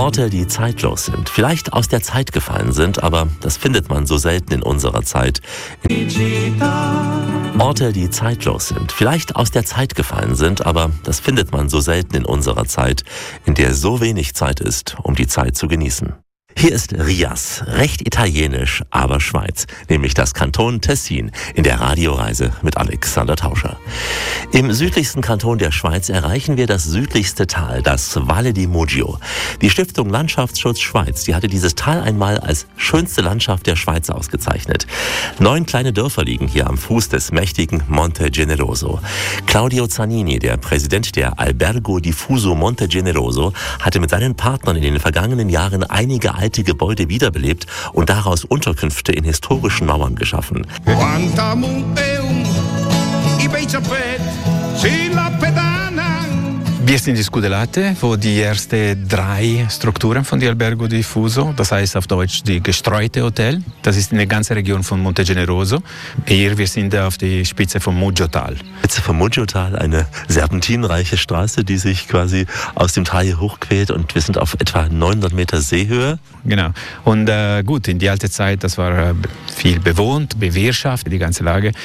Orte, die zeitlos sind, vielleicht aus der Zeit gefallen sind, aber das findet man so selten in unserer Zeit. Orte, die zeitlos sind, vielleicht aus der Zeit gefallen sind, aber das findet man so selten in unserer Zeit, in der so wenig Zeit ist, um die Zeit zu genießen. Hier ist Rias, recht italienisch, aber Schweiz, nämlich das Kanton Tessin, in der Radioreise mit Alexander Tauscher. Im südlichsten Kanton der Schweiz erreichen wir das südlichste Tal, das Valle di Mugio. Die Stiftung Landschaftsschutz Schweiz, die hatte dieses Tal einmal als schönste Landschaft der Schweiz ausgezeichnet. 9 kleine Dörfer liegen hier am Fuß des mächtigen Monte Generoso. Claudio Zanini, der Präsident der Albergo Diffuso Monte Generoso, hatte mit seinen Partnern in den vergangenen Jahren einige alte Gebäude wiederbelebt und daraus Unterkünfte in historischen Mauern geschaffen. Wir sind in Scudellate, wo die ersten 3 Strukturen von die Albergo Diffuso, das heißt auf Deutsch die gestreute Hotel, das ist in der ganzen Region von Monte Generoso. Hier, wir sind auf der Spitze vom Muggiotal. Spitze vom Muggiotal, eine serpentinenreiche Straße, die sich quasi aus dem Tal hier hochquält, und wir sind auf etwa 900 Meter Seehöhe. Genau. Und gut, in die alte Zeit, das war viel bewohnt, bewirtschaftet, die ganze Lage.